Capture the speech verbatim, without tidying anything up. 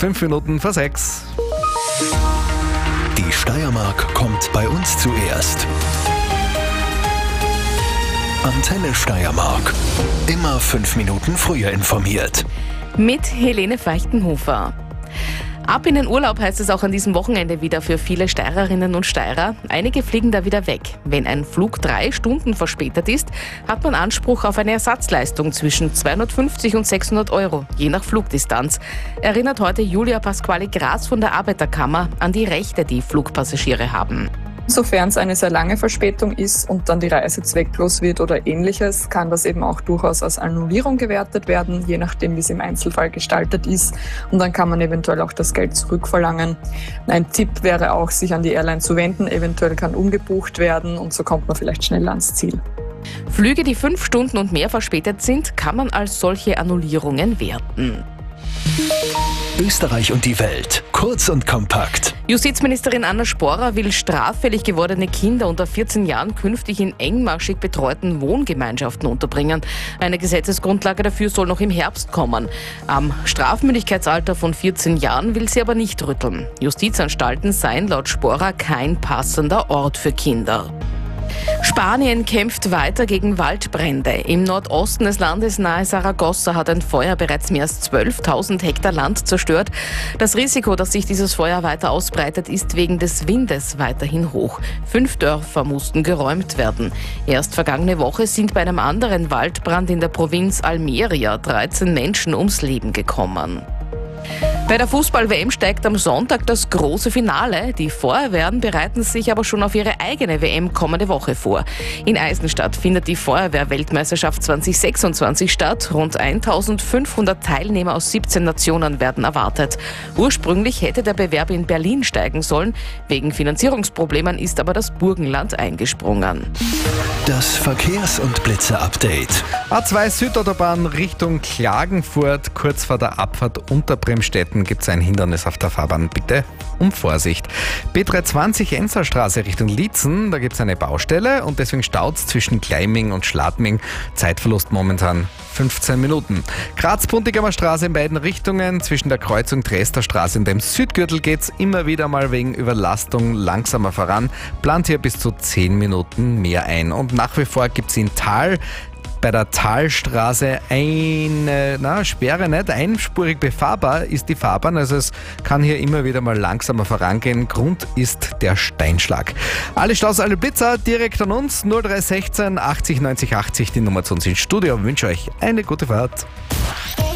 fünf Minuten vor sechs. Die Steiermark kommt bei uns zuerst. Antenne Steiermark. Immer fünf Minuten früher informiert. Mit Helene Feichtenhofer. Ab in den Urlaub heißt es auch an diesem Wochenende wieder für viele Steirerinnen und Steirer. Einige fliegen da wieder weg. Wenn ein Flug drei Stunden verspätet ist, hat man Anspruch auf eine Ersatzleistung zwischen zweihundertfünfzig und sechshundert Euro, je nach Flugdistanz. Erinnert heute Julia Pasquale Graz von der Arbeiterkammer an die Rechte, die Flugpassagiere haben. Sofern es eine sehr lange Verspätung ist und dann die Reise zwecklos wird oder ähnliches, kann das eben auch durchaus als Annullierung gewertet werden, je nachdem, wie es im Einzelfall gestaltet ist. Und dann kann man eventuell auch das Geld zurückverlangen. Ein Tipp wäre auch, sich an die Airline zu wenden. Eventuell kann umgebucht werden und so kommt man vielleicht schneller ans Ziel. Flüge, die fünf Stunden und mehr verspätet sind, kann man als solche Annullierungen werten. Österreich und die Welt. Kurz und kompakt. Justizministerin Anna Sporer will straffällig gewordene Kinder unter vierzehn Jahren künftig in engmaschig betreuten Wohngemeinschaften unterbringen. Eine Gesetzesgrundlage dafür soll noch im Herbst kommen. Am Strafmündigkeitsalter von vierzehn Jahren will sie aber nicht rütteln. Justizanstalten seien laut Sporer kein passender Ort für Kinder. Spanien kämpft weiter gegen Waldbrände. Im Nordosten des Landes nahe Saragossa hat ein Feuer bereits mehr als zwölftausend Hektar Land zerstört. Das Risiko, dass sich dieses Feuer weiter ausbreitet, ist wegen des Windes weiterhin hoch. Fünf Dörfer mussten geräumt werden. Erst vergangene Woche sind bei einem anderen Waldbrand in der Provinz Almeria dreizehn Menschen ums Leben gekommen. Bei der Fußball-W M steigt am Sonntag das große Finale. Die Feuerwehren bereiten sich aber schon auf ihre eigene W M kommende Woche vor. In Eisenstadt findet die Feuerwehr-Weltmeisterschaft zwanzig sechsundzwanzig statt. Rund eintausendfünfhundert Teilnehmer aus siebzehn Nationen werden erwartet. Ursprünglich hätte der Bewerb in Berlin steigen sollen. Wegen Finanzierungsproblemen ist aber das Burgenland eingesprungen. Das Verkehrs- und Blitzer-Update. A zwei Südautobahn Richtung Klagenfurt, kurz vor der Abfahrt unter Bremstetten gibt es ein Hindernis auf der Fahrbahn. Bitte um Vorsicht. B dreihundertzwanzig Enserstraße Richtung Liezen, da gibt es eine Baustelle und deswegen staut es zwischen Gleiming und Schladming. Zeitverlust momentan fünfzehn Minuten. Graz-Puntigamer Straße in beiden Richtungen. Zwischen der Kreuzung Dresder Straße und dem Südgürtel geht es immer wieder mal wegen Überlastung langsamer voran. Plant hier bis zu zehn Minuten mehr ein. Und nach wie vor gibt es in Thal bei der Talstraße eine na, Sperre, nicht einspurig befahrbar ist die Fahrbahn, also es kann hier immer wieder mal langsamer vorangehen. Grund ist der Steinschlag. Alle Staus, alle Blitzer direkt an uns, null drei sechzehn achtzig neunzig achtzig, die Nummer zu uns ins Studio. Ich wünsche euch eine gute Fahrt.